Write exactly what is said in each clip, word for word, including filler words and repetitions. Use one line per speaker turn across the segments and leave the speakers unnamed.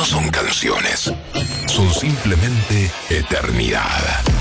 son canciones, son simplemente eternidad.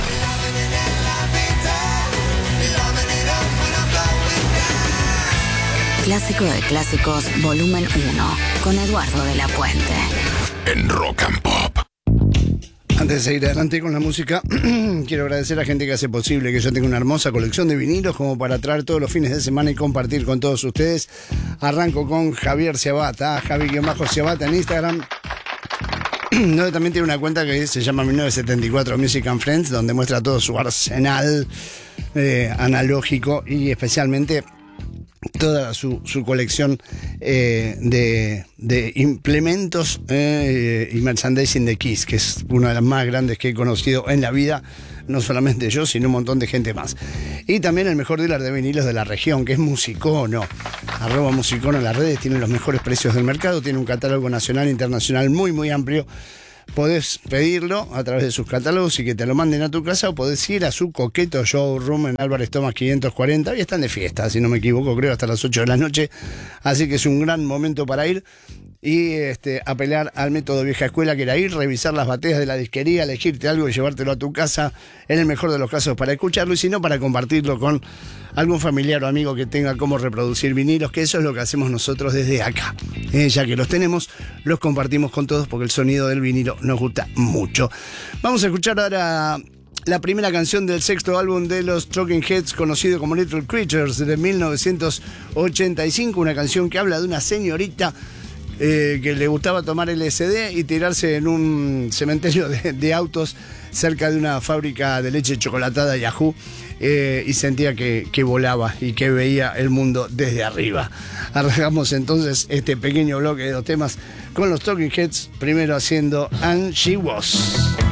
Clásico de clásicos, volumen uno, con Eduardo de la Puente.
En Rock and Pop.
Antes de seguir adelante con la música, quiero agradecer a la gente que hace posible que yo tenga una hermosa colección de vinilos como para traer todos los fines de semana y compartir con todos ustedes. Arranco con Javier Ciabata, Javi-Ciabata en Instagram. No, también tiene una cuenta que se llama mil novecientos setenta y cuatro Music and Friends, donde muestra todo su arsenal eh, analógico y especialmente toda su, su colección eh, de, de implementos eh, y merchandising de Kiss, que es una de las más grandes que he conocido en la vida, no solamente yo, sino un montón de gente más. Y también el mejor dealer de vinilos de la región, que es Musicono. Arroba Musicono en las redes, tiene los mejores precios del mercado, tiene un catálogo nacional e internacional muy, muy amplio. Podés pedirlo a través de sus catálogos y que te lo manden a tu casa, o podés ir a su coqueto showroom en Álvarez Tomás quinientos cuarenta. Hoy están de fiesta, si no me equivoco, creo hasta las ocho de la noche. Así que es un gran momento para ir y este, apelar al método vieja escuela, que era ir, revisar las bateas de la disquería, elegirte algo y llevártelo a tu casa, en el mejor de los casos para escucharlo, y si no, para compartirlo con algún familiar o amigo que tenga cómo reproducir vinilos, que eso es lo que hacemos nosotros desde acá. Eh, ya que los tenemos, los compartimos con todos porque el sonido del vinilo nos gusta mucho. Vamos a escuchar ahora la primera canción del sexto álbum de los Talking Heads, conocido como Little Creatures, de mil novecientos ochenta y cinco, una canción que habla de una señorita Eh, que le gustaba tomar L S D y tirarse en un cementerio de, de autos cerca de una fábrica de leche chocolatada Yahoo, eh, y sentía que, que volaba y que veía el mundo desde arriba. Arrancamos entonces este pequeño bloque de dos temas con los Talking Heads, primero haciendo And She Was.